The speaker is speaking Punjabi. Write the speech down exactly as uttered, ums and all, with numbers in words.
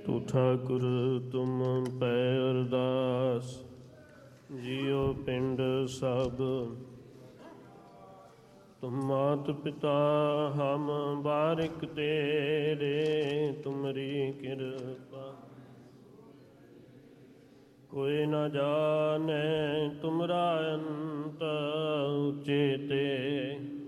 ਤੂੰ ਠਾਕੁਰ ਤੁਮ ਪੈ ਅਰਦਾਸ, ਜੀਉ ਪਿੰਡ ਸਭ ਤੁਮ ਮਾਤ ਪਿਤਾ ਹਮ ਬਾਰਿਕ ਤੇਰੇ, ਤੁਮਰੀ ਕਿਰਪਾ ਕੋਈ ਨਾ ਜਾਣੈ ਤੁਮਰਾ ਅੰਤ, ਉਚੇਤੇ